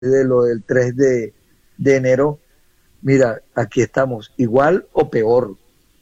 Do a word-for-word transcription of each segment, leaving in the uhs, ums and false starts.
de lo del tres de, de enero, mira, aquí estamos, igual o peor.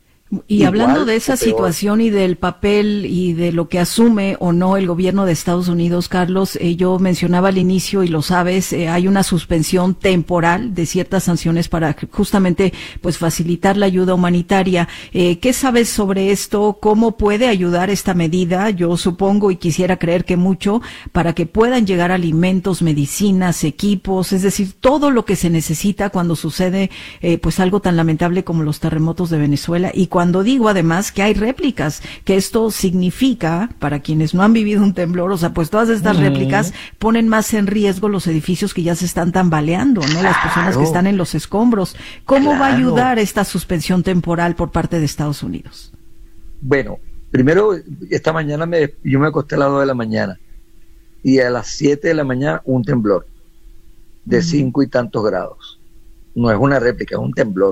Y hablando de esa situación y del papel y de lo que asume o no el gobierno de Estados Unidos, Carlos, eh, yo mencionaba al inicio, y lo sabes, eh, hay una suspensión temporal de ciertas sanciones para justamente pues facilitar la ayuda humanitaria. Eh, ¿Qué sabes sobre esto? ¿Cómo puede ayudar esta medida? Yo supongo y quisiera creer que mucho, para que puedan llegar alimentos, medicinas, equipos, es decir, todo lo que se necesita cuando sucede eh, pues algo tan lamentable como los terremotos de Venezuela. Y cuando digo además que hay réplicas, que esto significa, para quienes no han vivido un temblor, o sea, pues todas estas mm. réplicas ponen más en riesgo los edificios que ya se están tambaleando, ¿no? Claro. Las personas que están en los escombros. ¿Cómo claro. va a ayudar esta suspensión temporal por parte de Estados Unidos? Bueno, primero, esta mañana me, yo me acosté a las dos de la mañana y a las siete de la mañana un temblor de cinco mm. y tantos grados. No es una réplica, es un temblor.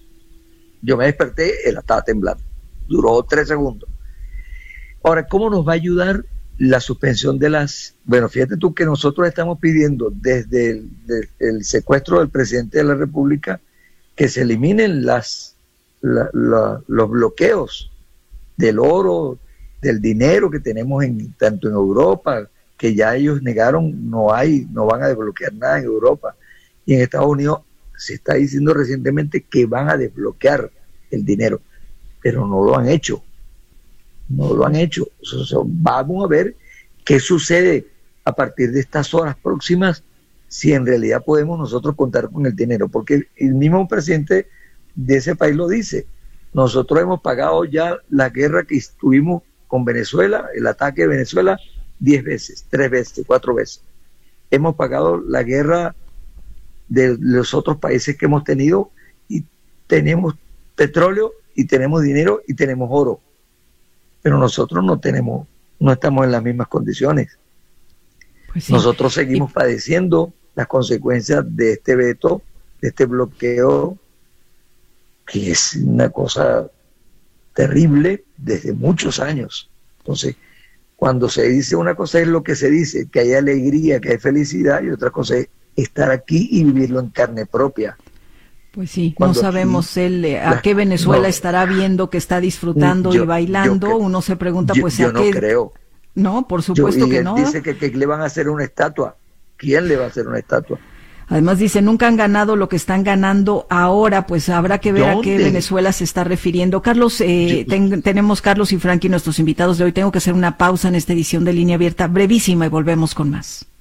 Yo me desperté, él estaba temblando. Duró tres segundos. Ahora, ¿cómo nos va a ayudar la suspensión de las... Bueno, fíjate tú que nosotros estamos pidiendo desde el, de, el secuestro del presidente de la República que se eliminen las, la, la, los bloqueos del oro, del dinero que tenemos en, tanto en Europa, que ya ellos negaron, no hay, no van a desbloquear nada en Europa. Y en Estados Unidos se está diciendo recientemente que van a desbloquear el dinero, pero no lo han hecho, no lo han hecho. O sea, vamos a ver qué sucede a partir de estas horas próximas, si en realidad podemos nosotros contar con el dinero, porque el mismo presidente de ese país lo dice. Nosotros hemos pagado ya la guerra que tuvimos con Venezuela, el ataque de Venezuela, diez veces, tres veces, cuatro veces. Hemos pagado la guerra de los otros países que hemos tenido, y tenemos petróleo y tenemos dinero y tenemos oro, pero nosotros no tenemos, no estamos en las mismas condiciones. Pues sí. Nosotros seguimos y... padeciendo las consecuencias de este veto, de este bloqueo, que es una cosa terrible desde muchos años. Entonces, cuando se dice una cosa es lo que se dice, que hay alegría, que hay felicidad, y otra cosa es estar aquí y vivirlo en carne propia. Pues sí, cuando no sabemos él eh, a qué Venezuela no, estará viendo, que está disfrutando yo, y bailando. Yo, Uno se pregunta, pues yo, yo a no qué... creo. No, por supuesto yo, y que él no. Dice que, que le van a hacer una estatua. ¿Quién le va a hacer una estatua? Además dice, nunca han ganado lo que están ganando ahora, pues habrá que ver ¿Dónde? a qué Venezuela se está refiriendo. Carlos, eh, yo, ten, tenemos Carlos y Frankie, nuestros invitados de hoy. Tengo que hacer una pausa en esta edición de Línea Abierta, brevísima, y volvemos con más.